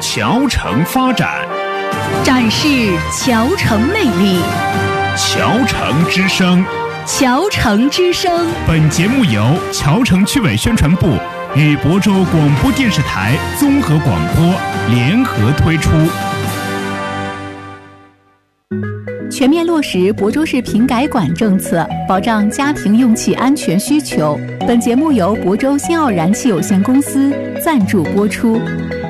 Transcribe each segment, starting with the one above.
侨城发展， 展示侨城魅力。 侨城之声， 侨城之声。 本节目由侨城区委宣传部与亳州广播电视台综合广播联合推出。 全面落实亳州市瓶改管政策，保障家庭用气安全需求。本节目由亳州新奥燃气有限公司赞助播出。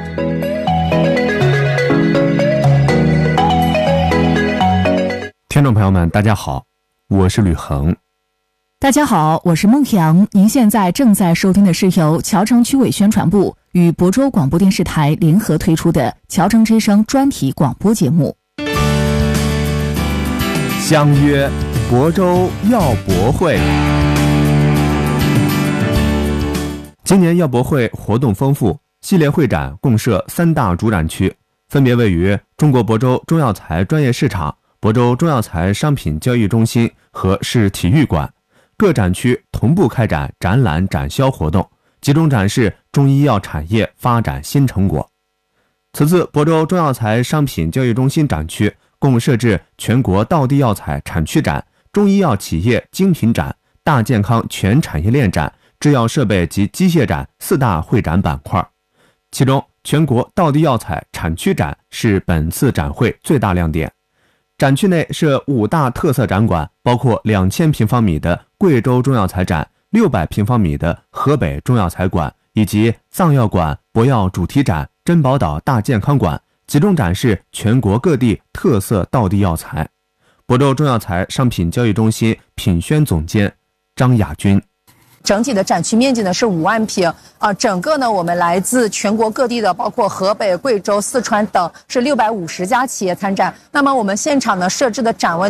听众朋友们，大家好，我是吕恒。 大家好，我是孟阳。您现在正在收听的是由侨城区委宣传部与亳州广播电视台联合推出的侨城之声专题广播节目。 相约亳州药博会。今年药博会活动丰富，系列会展共设3大主展区，分别位于中国亳州中药材专业市场、亳州中药材商品交易中心和市体育馆。各展区同步开展展览展销活动，集中展示中医药产业发展新成果。此次亳州中药材商品交易中心展区共设置全国道地药材产区展、中医药企业精品展、大健康全产业链展、制药设备及机械展4大会展板块。其中，全国道地药材产区展是本次展会最大亮点。展区内设5大特色展馆，包括2000平方米的贵州中药材展、600平方米的河北中药材馆，以及藏药馆、博药主题展、珍宝岛大健康馆，集中展示全国各地特色道地药材。亳州中药材商品交易中心品宣总监张亚军。 整体的展区面积呢是5万平整个呢我们来自全国各地的，包括河北、贵州、四川等是650家企业参展。那么我们现场呢设置的展位